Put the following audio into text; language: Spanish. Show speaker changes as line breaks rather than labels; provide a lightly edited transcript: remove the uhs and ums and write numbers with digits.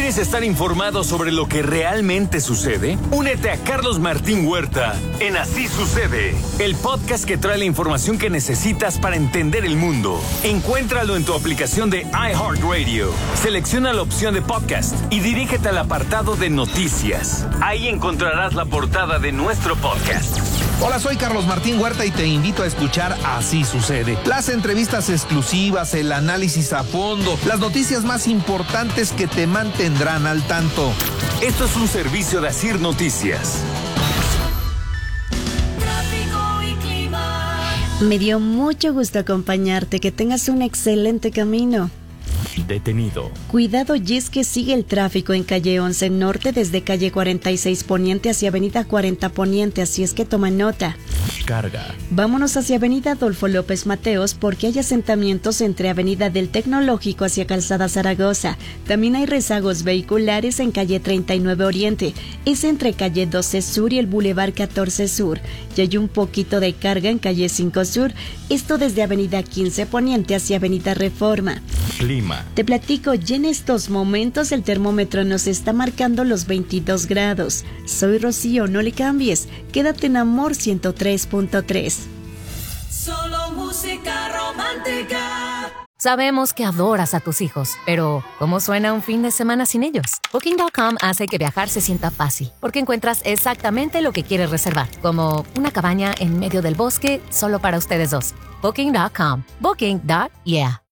¿Quieres estar informado sobre lo que realmente sucede? Únete a Carlos Martín Huerta en Así Sucede, el podcast que trae la información que necesitas para entender el mundo. Encuéntralo en tu aplicación de iHeartRadio. Selecciona la opción de podcast y dirígete al apartado de noticias. Ahí encontrarás la portada de nuestro podcast.
Hola, soy Carlos Martín Huerta y te invito a escuchar Así Sucede. Las entrevistas exclusivas, el análisis a fondo, las noticias más importantes que te mantendrán al tanto.
Esto es un servicio de Asir Noticias.
Me dio mucho gusto acompañarte, que tengas un excelente camino.
Detenido.
Cuidado, y es que sigue el tráfico en calle 11 Norte desde calle 46 Poniente hacia avenida 40 Poniente, así es que toma nota.
Carga.
Vámonos hacia avenida Adolfo López Mateos porque hay asentamientos entre avenida del Tecnológico hacia Calzada Zaragoza. También hay rezagos vehiculares en calle 39 Oriente, es entre calle 12 Sur y el Boulevard 14 Sur. Y hay un poquito de carga en calle 5 Sur, esto desde avenida 15 Poniente hacia avenida Reforma.
Clima.
Te platico, y en estos momentos el termómetro nos está marcando los 22 grados. Soy Rocío, no le cambies. Quédate en Amor 103.3.
Solo música romántica.
Sabemos que adoras a tus hijos, pero ¿cómo suena un fin de semana sin ellos? Booking.com hace que viajar se sienta fácil, porque encuentras exactamente lo que quieres reservar, como una cabaña en medio del bosque solo para ustedes dos. Booking.com. Booking.yeah.